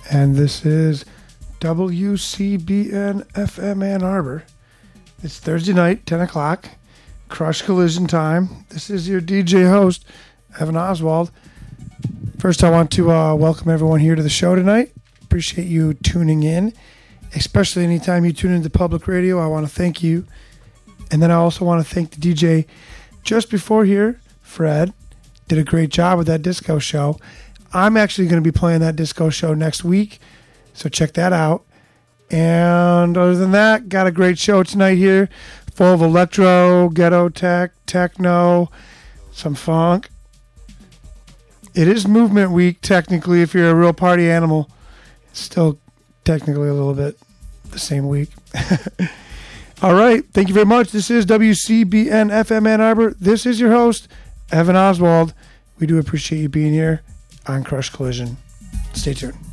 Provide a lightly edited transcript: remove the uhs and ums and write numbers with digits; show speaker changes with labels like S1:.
S1: And this is WCBN FM Ann Arbor. It's Thursday night, 10 o'clock, Crush Collision time. This is your DJ host, Evan Oswald. First, I want to welcome everyone here to the show tonight. Appreciate you tuning in, especially anytime you tune into public radio. I want to thank you. And then I also want to thank the DJ just before here, Fred. Did a great job with that disco show. I'm actually going to be playing that disco show next week, so check that out. And other than that, got a great show tonight here, full of electro, ghetto tech, techno, some funk. It is movement week, technically, if you're a real party animal. It's still technically a little bit the same week. All right, thank you very much. This is WCBN FM Ann Arbor. This is your host, Evan Oswald. We do appreciate you being here on Crush Collision. Stay tuned.